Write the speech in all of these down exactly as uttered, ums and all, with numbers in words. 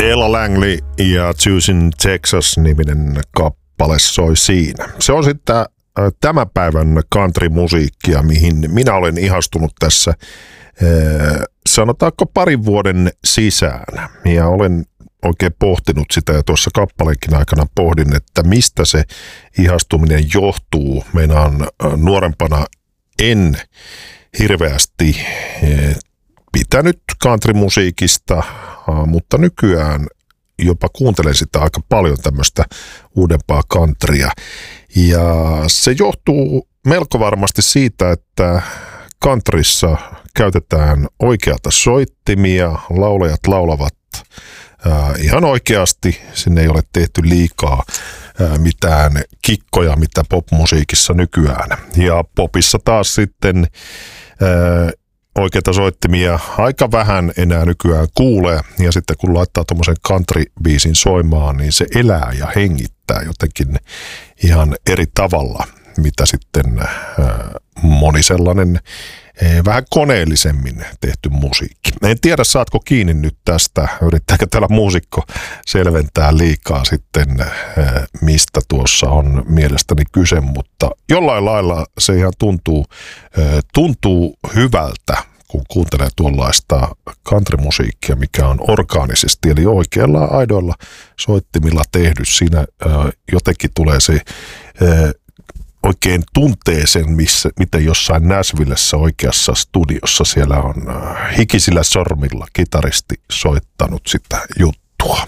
Ella Langley ja Choosing Texas-niminen kappale soi siinä. Se on sitten äh, tämän päivän country-musiikkia, mihin minä olen ihastunut tässä äh, sanotaanko parin vuoden sisään. Ja olen oikein pohtinut sitä ja tuossa kappaleenkin aikana pohdin, että mistä se ihastuminen johtuu. Meinaan äh, nuorempana en hirveästi äh, pitänyt country-musiikista, mutta nykyään jopa kuuntelen sitä aika paljon tämmöistä uudempaa countrya. Ja se johtuu melko varmasti siitä, että countryssa käytetään oikeata soittimia, laulajat laulavat äh, ihan oikeasti, sinne ei ole tehty liikaa äh, mitään kikkoja, mitä popmusiikissa nykyään. Ja popissa taas sitten äh, oikeita soittimia aika vähän enää nykyään kuulee, ja sitten kun laittaa tuommoisen country-biisin soimaan, niin se elää ja hengittää jotenkin ihan eri tavalla, mitä sitten äh, moni sellainen äh, vähän koneellisemmin tehty musiikki. En tiedä, saatko kiinni nyt tästä, yrittääkö täällä muusikko selventää liikaa sitten, äh, mistä tuossa on mielestäni kyse, mutta jollain lailla se ihan tuntuu, äh, tuntuu hyvältä, kun kuuntelee tuollaista countrymusiikkia, mikä on orgaanisesti, eli oikealla aidoilla soittimilla tehdy. Siinä äh, jotenkin tulee se äh, oikein tuntee sen, missä, miten jossain Nashvillessä oikeassa studiossa siellä on äh, hikisillä sormilla kitaristi soittanut sitä juttua.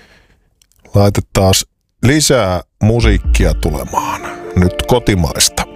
Laitetaan lisää musiikkia tulemaan. Nyt kotimaista.